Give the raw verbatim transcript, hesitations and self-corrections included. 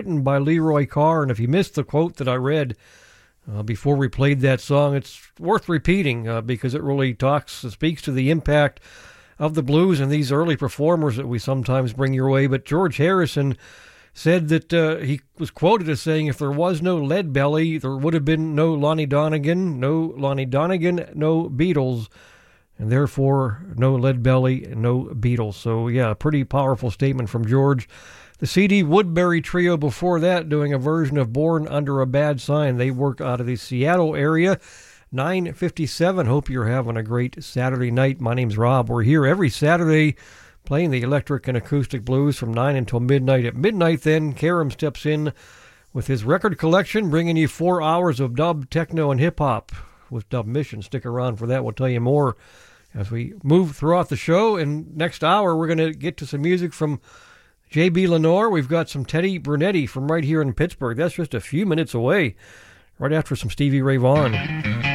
written by Leroy Carr, and if you missed the quote that I read uh, before we played that song, it's worth repeating uh, because it really talks, it speaks to the impact of the blues and these early performers that we sometimes bring your way. But George Harrison said that uh, he was quoted as saying, if there was no Leadbelly, there would have been no Lonnie Donegan, no Lonnie Donegan, no Beatles, and therefore no Leadbelly, no Beatles. So yeah, a pretty powerful statement from George. The C D Woodbury Trio before that doing a version of Born Under a Bad Sign. They work out of the Seattle area. nine fifty-seven. Hope you're having a great Saturday night. My name's Rob. We're here every Saturday playing the electric and acoustic blues from nine until midnight. At midnight then, Karam steps in with his record collection, bringing you four hours of dub, techno, and hip-hop with Dub Mission. Stick around for that. We'll tell you more as we move throughout the show. And next hour, we're going to get to some music from J B Lenore. We've got some Teddy Brunetti from right here in Pittsburgh. That's just a few minutes away, right after some Stevie Ray Vaughan.